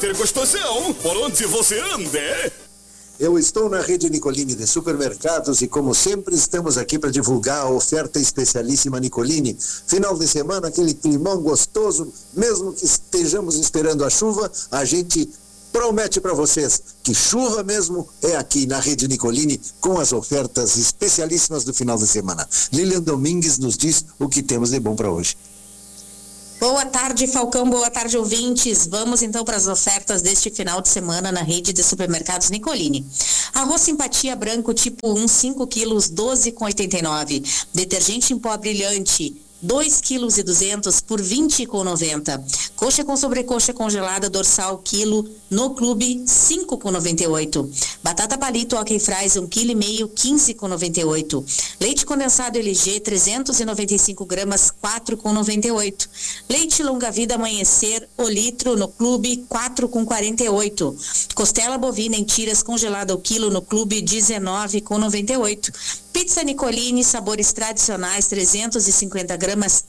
Ter gostosão, por onde você anda? Eu estou na rede Nicolini de supermercados e, como sempre, estamos aqui para divulgar a oferta especialíssima Nicolini. Final de semana, aquele climão gostoso, mesmo que estejamos esperando a chuva, a gente promete para vocês que chuva mesmo é aqui na rede Nicolini com as ofertas especialíssimas do final de semana. Lilian Domingues nos diz o que temos de bom para hoje. Boa tarde, Falcão. Boa tarde, ouvintes. Vamos então para as ofertas deste final de semana na rede de supermercados Nicolini. Arroz Simpatia branco tipo 1, 5 quilos, 12,89. Detergente em pó brilhante, 2,2 kg por 20,90. Coxa com sobrecoxa congelada dorsal quilo no clube 5,98. Batata palito ok fries 1,5 kg 15,98. Leite condensado LG 395 gramas 4,98. Leite longa vida amanhecer o litro no clube 4,48. Costela bovina em tiras congelada o quilo no clube 19,98. Pizza Nicolini, sabores tradicionais, 350 gramas,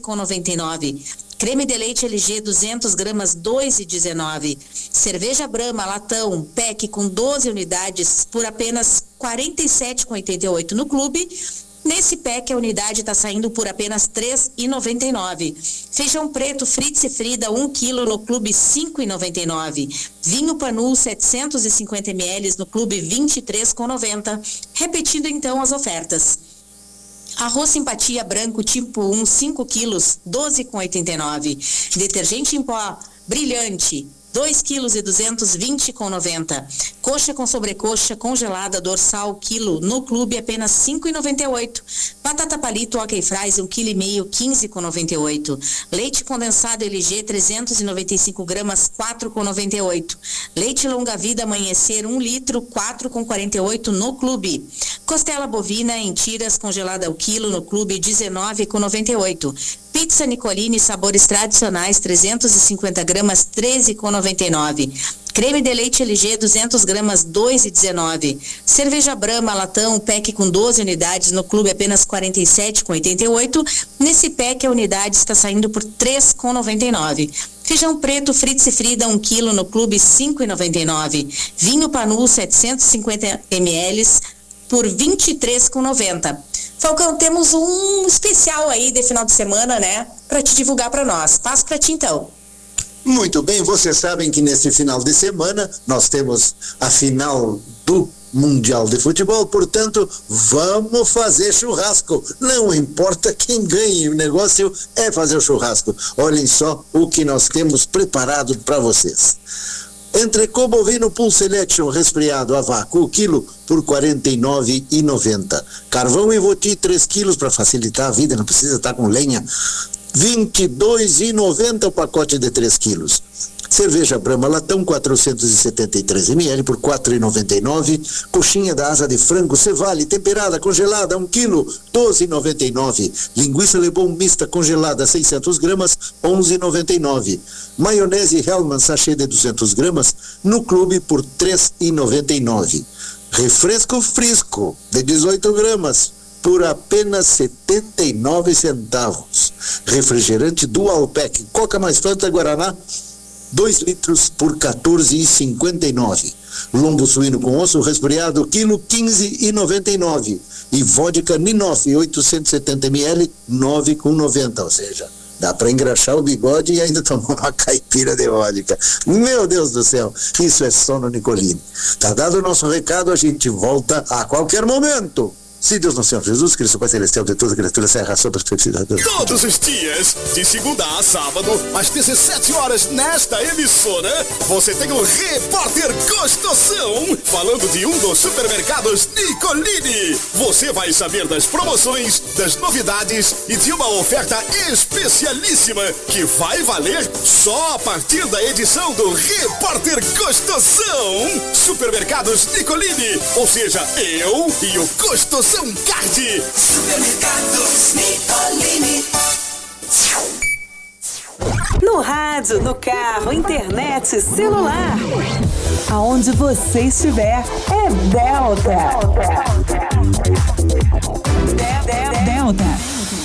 13,99. Creme de leite LG, 200 gramas, 2,19. Cerveja Brahma, latão, pack com 12 unidades, por apenas 47,88 no clube. Nesse pack, a unidade está saindo por apenas R$ 3,99. Feijão preto Fritz e Frida, 1 kg no clube, 5,99. Vinho Panul, 750 ml no clube, 23,90. Repetindo então as ofertas. Arroz Simpatia branco tipo 1, 5 quilos, 12,89. Detergente em pó brilhante, 2,2 kg, 20,90. Coxa com sobrecoxa congelada dorsal quilo no clube apenas 5,98. Batata palito ok fries 1,5 kg, 15,98. Leite condensado LG 395 gramas 4,98. Leite longa vida amanhecer 1 litro 4,48 no clube. Costela bovina em tiras congelada ao quilo no clube 19,98. Pizza Nicolini, sabores tradicionais, 350 gramas, 13,99. Creme de leite LG, 200 gramas, 2,19. Cerveja Brahma, latão, pack com 12 unidades, no clube apenas 47,88. Nesse pack, a unidade está saindo por 3,99. Feijão preto Fritz e Frida, 1 kg, no clube, 5,99. Vinho Panul, 750 ml, por 23,90. Falcão, temos um especial aí de final de semana, né? Para te divulgar para nós. Passo para ti então. Muito bem, vocês sabem que nesse final de semana nós temos a final do Mundial de Futebol, portanto, vamos fazer churrasco. Não importa quem ganhe, o negócio é fazer o churrasco. Olhem só o que nós temos preparado para vocês. Entrecô bovino Pool Selection resfriado a vácuo, o quilo por R$ 49,90. Carvão Ivoti 3 quilos para facilitar a vida, não precisa estar com lenha. R$ 22,90 o pacote de 3 quilos. Cerveja Brahma latão 473 ml por R$ 4,99. Coxinha da asa de frango Cevale temperada congelada 1 kg 12,99. Linguiça Lebon mista congelada 600 gramas 11,99. Maionese Hellmann sachê de 200 gramas no clube por R$ 3,99. Refresco Frisco de 18 gramas por apenas 79 centavos. Refrigerante Dual Pack Coca mais Fanta Guaraná 2 litros por R$ 14,59. Lombo suíno com osso resfriado, quilo 15,99. E vodka Ninoff, 870 ml, 9,90. Ou seja, dá para engraxar o bigode e ainda tomar uma caipira de vodka. Meu Deus do céu, isso é só no Nicolini. Tá dado o nosso recado, a gente volta a qualquer momento. Se Deus não Senhor Jesus Cristo, Pai Celestial de toda criatura, serra sobre as felicidades. Todos os dias, de segunda a sábado, às 17 horas, nesta emissora, você tem o Repórter Gostosão, falando de um dos supermercados Nicolini. Você vai saber das promoções, das novidades e de uma oferta especialíssima que vai valer só a partir da edição do Repórter Gostosão. Supermercados Nicolini, ou seja, eu e o Gostosão Card. Supermercados Nicolini. No rádio, no carro, internet, celular. Aonde você estiver, é Delta. Delta.